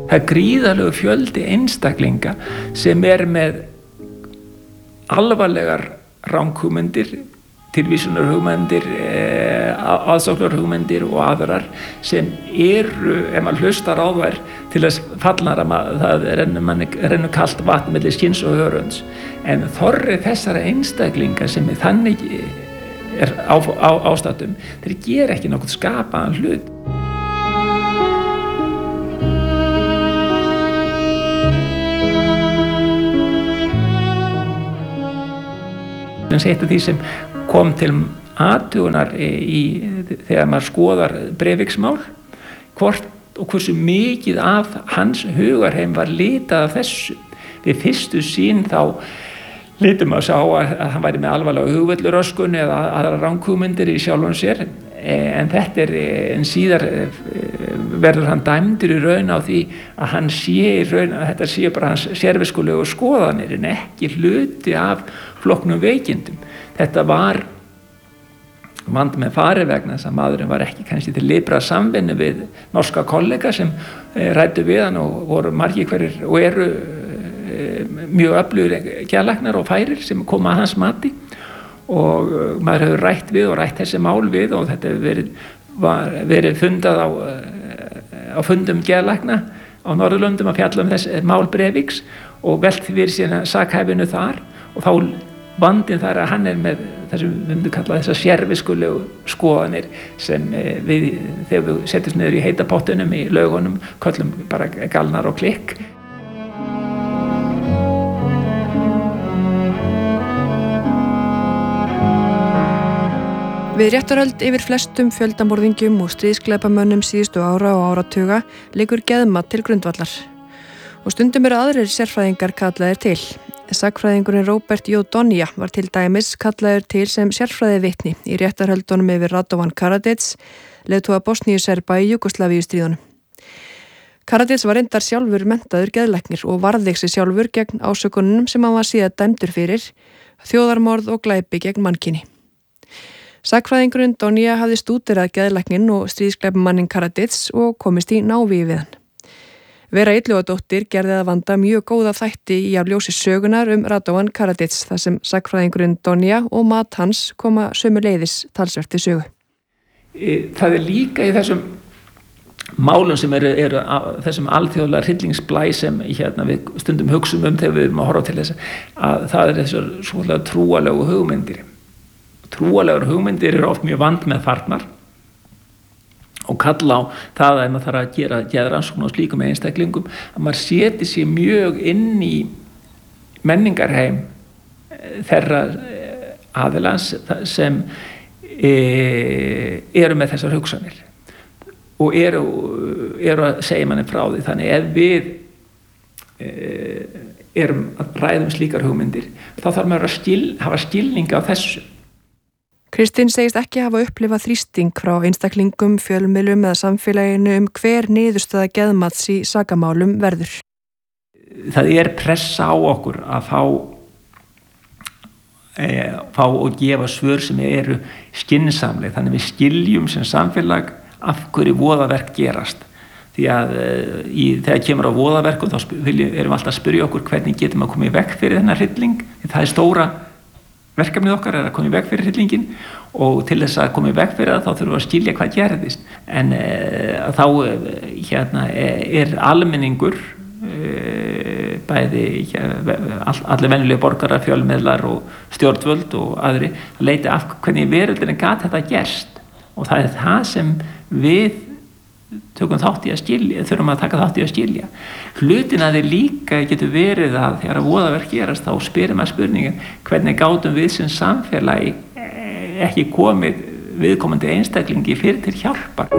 Það gríðarlegu fjöldi einstaklinga sem með alvarlegar ranghugmyndir, tilvísunarhugmyndir, aðsóknarhugmyndir og aðrar sem ef maður hlustar á þær til þess fallnar að það rennur kalt vatn milli skinns og hörunds. En þorri þessara einstaklinga sem þannig ástættum, þeir gera ekki nokkuð skapaðan hlut. Eitt af því sem kom til athugunar þegar maður skoðar Breiviksmál, hvort og hversu mikið af hans hugarheim var litað af þessu. Við fyrstu sýn þá litum að sá að hann væri með alvarlega hugvilluröskun eða aðra ranghugmyndir í sjálfum sér, en síðar verður hann dæmdur í raun á því að hann sé í raun að þetta sé bara hans sérviskulegu skoðanir en ekki hluti af flóknum veikindum. Þetta var vandi með fari vegna þess að maðurinn var ekki kannski til lipra samvinnu við norska kollega sem ræddu við hann og voru margir hverjir og eru mjög öflugir geðlæknar og færir sem koma að hans mati og maður hefur rætt við og rætt þessi mál við og þetta hefur verið fundað á fundum geðlækna á Norðurlöndum að fjalla þessi mál Breiviks og velt fyrir síðan sakhæfinu þar og þá vandinn þar að hann með þessum við myndum kalla þessar sérviskulegu skoðanir sem við þegar við setjumst niður í heita pottunum í laugunum köllum bara galnar og klikk. Við réttarhöld yfir flestum fjöldamorðingjum og stríðsglæpamönnum síðustu ára og áratuga liggur geðmat til grundvallar. Og stundum eru aðrir sérfræðingar kallaðir til. Sagnfræðingurinn Róbert J. Donja var til dæmis kallaður til sem sérfræðivitni í réttarhöldunum yfir Radovan Karadzic, leiðtoga Bosníu-Serba í Júgóslavíustríðunum. Karadzic var reyndar sjálfur menntaður geðlæknir og varði sig sjálfur gegn ásökununum sem hann var síðan dæmdur fyrir, þjóðarmorð og glæpi gegn mannkyni. Sagnfræðingurinn Donja hafði stúderað geðlæknin og stríðsglæpamannin Karadzic og komist í návígi við hann. Vera Illugadóttir gerði að vanda mjög góða þætti í af ljósi sögunar Radovan Karadzic þar sem sagnfræðingurinn Donja og mat hans koma sömuleiðis talsvert til sögu. Það líka í þessum málum sem eru þessum alþjóðlega hryllingsblæ sem við stundum hugsum þegar við erum að horfa til þess að það þessar svolega trúarlegu hugmyndir. Trúarlegar hugmyndir eru oft mjög vandmeðfarnar og kalla á það að maður þarf að gera geðrannsókn á slíkum einstaklingum að maður seti sig mjög inn í menningarheim þeirra aðilans sem eru með þessar hugsanir og eru að segja manni frá því. Þannig ef við erum að ræða slíkar hugmyndir þá þarf maður að hafa skilning á þessu. Kristinn segist ekki hafa upplifað þrýsting frá einstaklingum, fjölmiðlum eða samfélaginu hver niðurstaða geðmats í sakamálum verður. Það pressa á okkur að fá og gefa svör sem eru skynsamleg, þannig við skiljum sem samfélag af hverju voðaverk gerast. Því að þegar kemur á voðaverkum þá erum við alltaf að spyrja okkur hvernig getum að koma í veg fyrir þennan hrylling. Það stóra verkefnið okkar að koma í veg fyrir hryllingin og til þess að koma í veg fyrir það þá þurfum við að skilja hvað gerðist. En þá almenningur, bæði allir venjulegir borgarar, fjölmiðlar og stjórnvöld og aðri að leita af hvernig í veröldinni gat þetta gerst og það það sem við þurfum að taka þátt í að skilja. Hlutin að þið líka getur verið að þegar voðaverk gerast þá spyrir maður spurningin hvernig gátum við sem samfélagi ekki komið viðkomandi einstaklingi fyrir til hjálpar.